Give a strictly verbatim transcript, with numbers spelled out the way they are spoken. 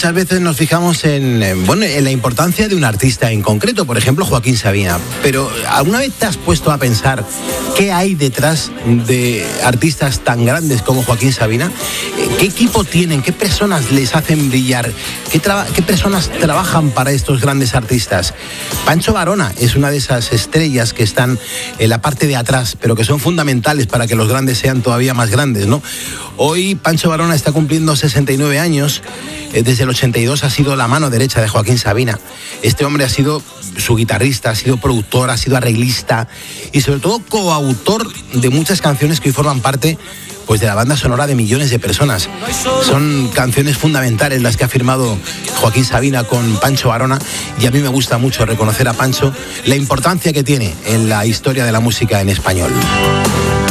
muchas veces nos fijamos en, bueno, en la importancia de un artista en concreto, por ejemplo, Joaquín Sabina. Pero ¿alguna vez te has puesto a pensar qué hay detrás de artistas tan grandes como Joaquín Sabina? ¿Qué equipo tienen? ¿Qué personas les hacen brillar? ¿Qué, traba- qué personas trabajan para estos grandes artistas? Pancho Varona es una de esas estrellas que están en la parte de atrás, pero que son fundamentales para que los grandes sean todavía más grandes, ¿no? Hoy Pancho Varona está cumpliendo sesenta y nueve años. Desde el ochenta y dos ha sido la mano derecha de Joaquín Sabina. Este hombre ha sido su guitarrista, ha sido productor, ha sido arreglista y sobre todo coautor de muchas canciones que hoy forman parte, pues, de la banda sonora de millones de personas. Son canciones fundamentales las que ha firmado Joaquín Sabina con Pancho Varona, y a mí me gusta mucho reconocer a Pancho la importancia que tiene en la historia de la música en español.